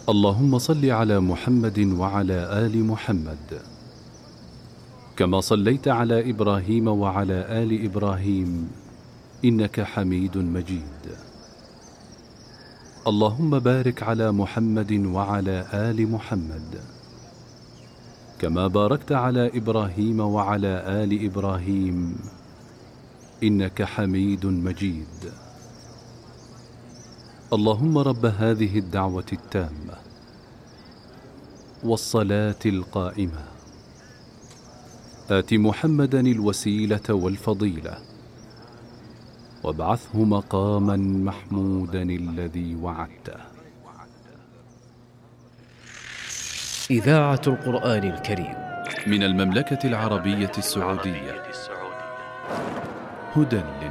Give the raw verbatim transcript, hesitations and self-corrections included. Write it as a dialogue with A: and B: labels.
A: اللهم صل على محمد وعلى آل محمد كما صليت على إبراهيم وعلى آل إبراهيم إنك حميد مجيد. اللهم بارك على محمد وعلى آل محمد كما باركت على إبراهيم وعلى آل إبراهيم إنك حميد مجيد. اللهم رب هذه الدعوة التامة والصلاة القائمة آت محمدا الوسيلة والفضيلة وابعثه مقاما محمودا الذي وعدته.
B: إذاعة القرآن الكريم
A: من المملكة العربية السعودية، هدى